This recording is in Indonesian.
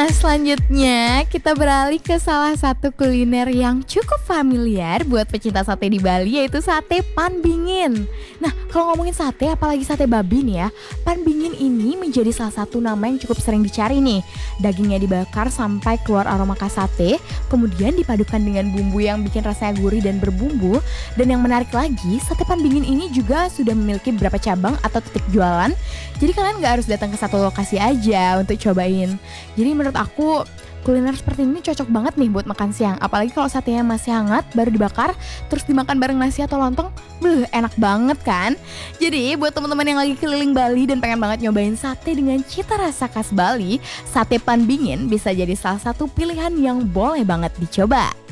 Nah, selanjutnya kita beralih ke salah satu kuliner yang cukup familiar buat pecinta sate di Bali, yaitu sate panbingin. Nah, kalau ngomongin sate, apalagi sate babi nih ya, panbingin ini menjadi salah satu nama yang cukup sering dicari nih. Dagingnya dibakar sampai keluar aroma khas sate, kemudian dipadukan dengan bumbu yang bikin rasanya gurih dan berbumbu. Dan yang menarik lagi, sate panbingin ini juga sudah memiliki beberapa cabang atau titik jualan. Jadi kalian nggak harus datang ke satu lokasi aja untuk cobain. Jadi menurut aku kuliner seperti ini cocok banget nih buat makan siang. Apalagi kalau satenya masih hangat, baru dibakar, terus dimakan bareng nasi atau lontong. Enak banget kan? Jadi buat teman-teman yang lagi keliling Bali dan pengen banget nyobain sate dengan cita rasa khas Bali, sate panbingin bisa jadi salah satu pilihan yang boleh banget dicoba.